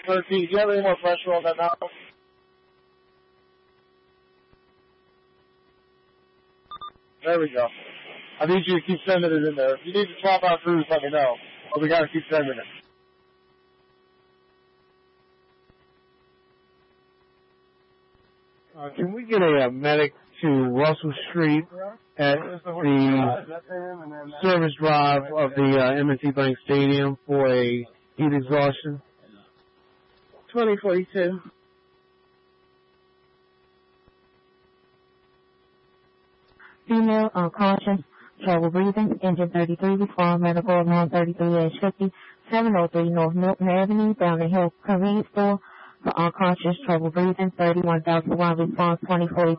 13. Do you have any more pressure on that now? There we go. I need you to keep sending it in there. If you need to swap out crews, let me know. But we got to keep sending it. Can we get a medic to Russell Street at the service drive of the M&T Bank Stadium for a heat exhaustion? 2042. Female unconscious, trouble breathing, engine 33, respond medical around 33-50, 703 North Milton Avenue, down the hill convenience store for unconscious trouble breathing, 31,001 response 2040.